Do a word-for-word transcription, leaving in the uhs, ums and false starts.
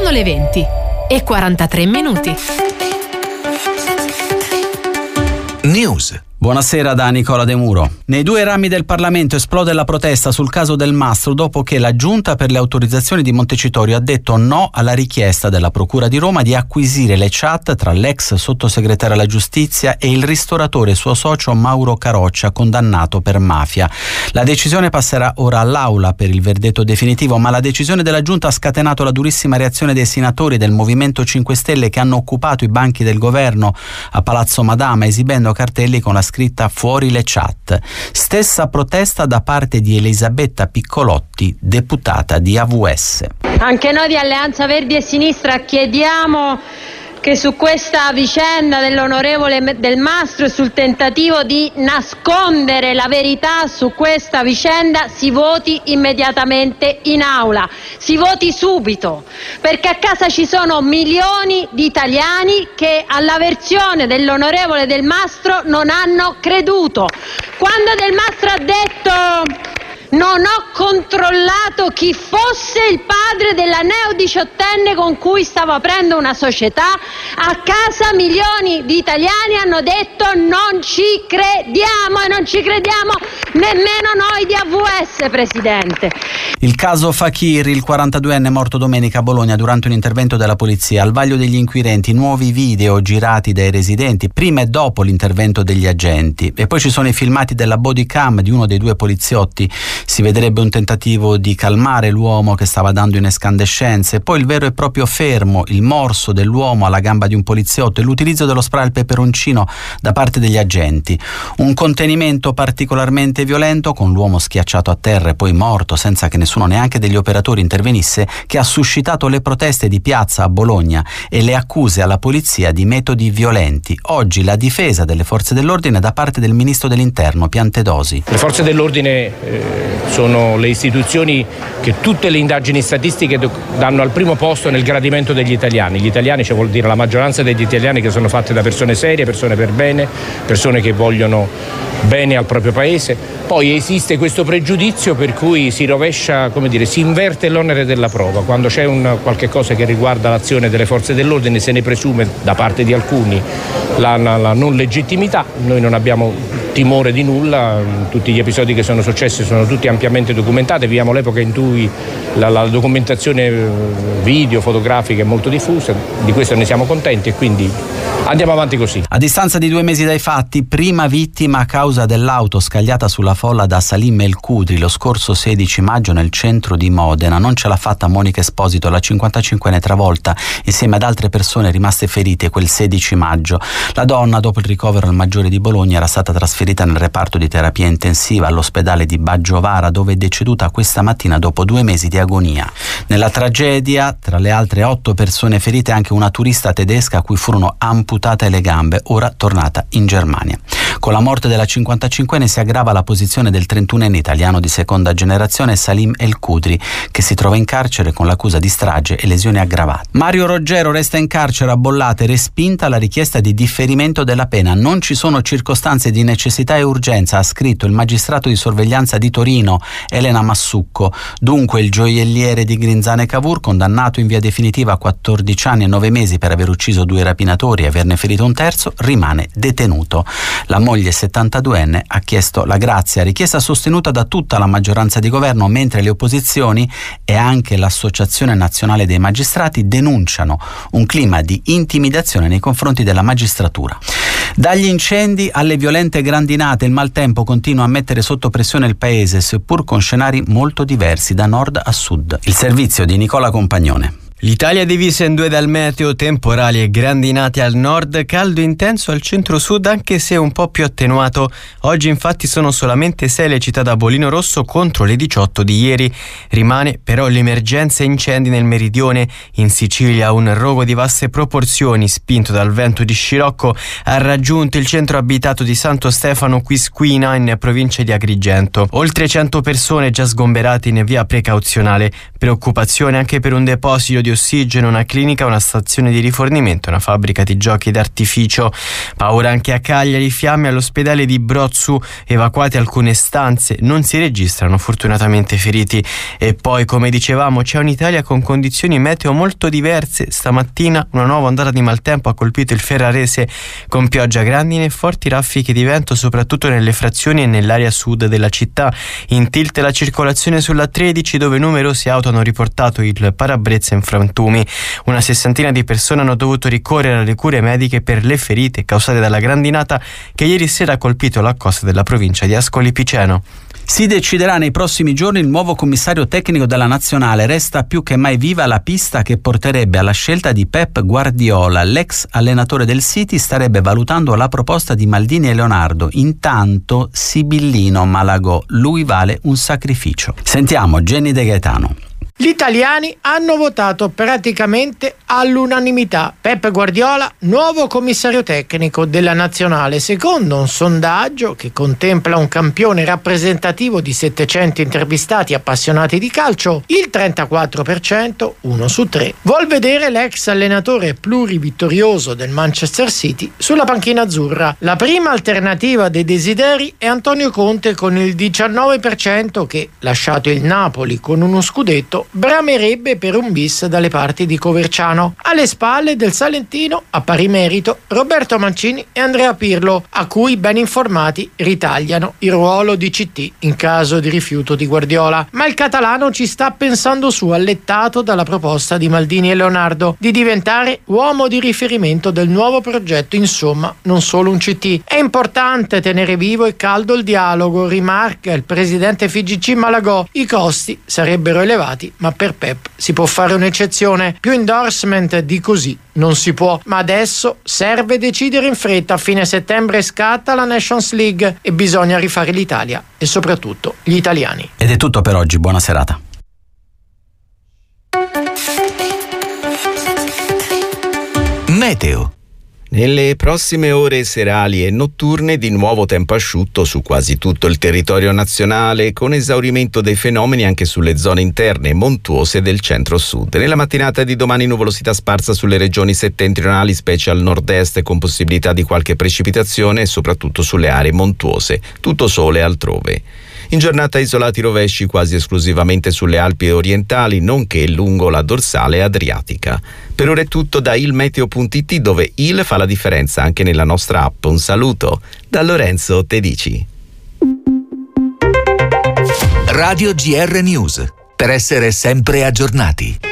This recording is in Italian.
Sono le venti e quarantatré minuti. News. Buonasera da Nicola De Muro. Nei due rami del Parlamento esplode la protesta sul caso Del Mastro dopo che la Giunta per le autorizzazioni di Montecitorio ha detto no alla richiesta della Procura di Roma di acquisire le chat tra l'ex sottosegretario alla giustizia e il ristoratore suo socio Mauro Caroccia, condannato per mafia. La decisione passerà ora all'Aula per il verdetto definitivo, ma la decisione della Giunta ha scatenato la durissima reazione dei senatori del Movimento cinque Stelle che hanno occupato i banchi del governo a Palazzo Madama esibendo cartelli con la scritta "Fuori le chat". Stessa protesta da parte di Elisabetta Piccolotti, deputata di A V S. Anche noi di Alleanza Verdi e Sinistra chiediamo che su questa vicenda dell'onorevole Del Mastro e sul tentativo di nascondere la verità su questa vicenda si voti immediatamente in aula, si voti subito, perché a casa ci sono milioni di italiani che alla versione dell'onorevole Del Mastro non hanno creduto. Quando Del Mastro ha detto "non ho controllato chi fosse il padre della neodiciottenne con cui stavo aprendo una società", a casa milioni di italiani hanno detto "non ci crediamo", e non ci crediamo nemmeno noi di A V S, Presidente. Il caso Fakir, il quarantaduenne morto domenica a Bologna durante un intervento della polizia. Al vaglio degli inquirenti nuovi video girati dai residenti prima e dopo l'intervento degli agenti, e poi ci sono i filmati della body cam di uno dei due poliziotti. Si vedrebbe un tentativo di calmare l'uomo che stava dando in escandescenze, poi il vero e proprio fermo, il morso dell'uomo alla gamba di un poliziotto e l'utilizzo dello spray al peperoncino da parte degli agenti. Un contenimento particolarmente violento con l'uomo schiacciato a terra e poi morto senza che nessuno, neanche degli operatori, intervenisse, che ha suscitato le proteste di piazza a Bologna e le accuse alla polizia di metodi violenti. Oggi la difesa delle forze dell'ordine da parte del ministro dell'Interno Piantedosi. Le forze dell'ordine eh, sono le istituzioni che tutte le indagini statistiche danno al primo posto nel gradimento degli italiani. Gli italiani, cioè vuol dire la maggioranza degli italiani, che sono fatte da persone serie, persone per bene, persone che vogliono bene al proprio paese. Poi esiste questo pregiudizio per cui si rovescia, come dire, si inverte l'onere della prova. Quando c'è un qualche cosa che riguarda l'azione delle forze dell'ordine se ne presume da parte di alcuni la, la, la non legittimità. Noi non abbiamo timore di nulla, tutti gli episodi che sono successi sono tutti ampiamente documentati, viviamo l'epoca in cui la, la documentazione video, fotografica è molto diffusa, di questo ne siamo contenti e quindi andiamo avanti così. A distanza di due mesi dai fatti, prima vittima a causa dell'auto scagliata sulla folla da Salim El Kudri lo scorso sedici maggio nel centro di Modena. Non ce l'ha fatta Monica Esposito, la cinquantacinquenne travolta insieme ad altre persone rimaste ferite quel sedici maggio. La donna, dopo il ricovero al Maggiore di Bologna, era stata trasferita nel reparto di terapia intensiva all'ospedale di Baggiovara, dove è deceduta questa mattina dopo due mesi di agonia. Nella tragedia, tra le altre otto persone ferite, anche una turista tedesca a cui furono amputate le gambe, ora tornata in Germania. Con la morte della cinquantacinquenne si aggrava la posizione del trentunenne italiano di seconda generazione Salim El Kudri, che si trova in carcere con l'accusa di strage e lesioni aggravate. Mario Roggero resta in carcere a Bollate, respinta la richiesta di differimento della pena. Non ci sono circostanze di necessità e urgenza, ha scritto il magistrato di sorveglianza di Torino Elena Massucco. Dunque il gioielliere di Grinzane Cavour, condannato in via definitiva a quattordici anni e nove mesi per aver ucciso due rapinatori e averne ferito un terzo, rimane detenuto. La moglie settantaduenne ha chiesto la grazia, richiesta sostenuta da tutta la maggioranza di governo, mentre le opposizioni e anche l'Associazione Nazionale dei Magistrati denunciano un clima di intimidazione nei confronti della magistratura. Dagli incendi alle violente grandinate, il maltempo continua a mettere sotto pressione il paese, seppur con scenari molto diversi da nord a sud. Il servizio di Nicola Compagnone. L'Italia è divisa in due dal meteo, temporali e grandinate al nord, caldo intenso al centro-sud anche se un po' più attenuato. Oggi infatti sono solamente sei le città da bollino rosso contro le diciotto di ieri. Rimane però l'emergenza incendi nel meridione. In Sicilia un rogo di vaste proporzioni, spinto dal vento di scirocco, ha raggiunto il centro abitato di Santo Stefano Quisquina in provincia di Agrigento. Oltre cento persone già sgomberate in via precauzionale. Preoccupazione anche per un deposito di di ossigeno, una clinica, una stazione di rifornimento, una fabbrica di giochi d'artificio. Paura anche a Cagliari, fiamme all'ospedale di Brozzu, evacuate alcune stanze, non si registrano fortunatamente feriti. E poi, come dicevamo, c'è un'Italia con condizioni meteo molto diverse. Stamattina una nuova ondata di maltempo ha colpito il Ferrarese con pioggia, grandine e forti raffiche di vento soprattutto nelle frazioni e nell'area sud della città. In tilt la circolazione sulla tredici, dove numerose auto hanno riportato il parabrezza in frantumi. Una sessantina di persone hanno dovuto ricorrere alle cure mediche per le ferite causate dalla grandinata che ieri sera ha colpito la costa della provincia di Ascoli Piceno. Si deciderà nei prossimi giorni il nuovo commissario tecnico della nazionale. Resta più che mai viva la pista che porterebbe alla scelta di Pep Guardiola. L'ex allenatore del City starebbe valutando la proposta di Maldini e Leonardo. Intanto Sibillino Malagò, lui vale un sacrificio. Sentiamo Jenny De Gaetano. Gli italiani hanno votato praticamente all'unanimità Pep Guardiola nuovo commissario tecnico della nazionale, secondo un sondaggio che contempla un campione rappresentativo di settecento intervistati appassionati di calcio. Il trentaquattro per cento, uno su tre, vuol vedere l'ex allenatore plurivittorioso del Manchester City sulla panchina azzurra. La prima alternativa dei desideri è Antonio Conte con il diciannove per cento che, lasciato il Napoli con uno scudetto, bramerebbe per un bis dalle parti di Coverciano. Alle spalle del salentino, a pari merito, Roberto Mancini e Andrea Pirlo, a cui ben informati ritagliano il ruolo di C T in caso di rifiuto di Guardiola. Ma il catalano ci sta pensando su, allettato dalla proposta di Maldini e Leonardo di diventare uomo di riferimento del nuovo progetto, insomma non solo un C T. È importante tenere vivo e caldo il dialogo, rimarca il presidente F I G C Malagò. I costi sarebbero elevati, ma per Pep si può fare un'eccezione. Più endorsement di così non si può, ma adesso serve decidere in fretta. A fine settembre scatta la Nations League e bisogna rifare l'Italia e soprattutto gli italiani. Ed è tutto per oggi, buona serata. Meteo. Nelle prossime ore serali e notturne di nuovo tempo asciutto su quasi tutto il territorio nazionale, con esaurimento dei fenomeni anche sulle zone interne montuose del centro-sud. Nella mattinata di domani nuvolosità sparsa sulle regioni settentrionali, specie al nord-est, con possibilità di qualche precipitazione e soprattutto sulle aree montuose, tutto sole altrove. In giornata isolati rovesci quasi esclusivamente sulle Alpi orientali, nonché lungo la dorsale adriatica. Per ora è tutto da ilmeteo punto it, dove il fa la differenza anche nella nostra app. Un saluto da Lorenzo Tedici. Radio G R News, per essere sempre aggiornati.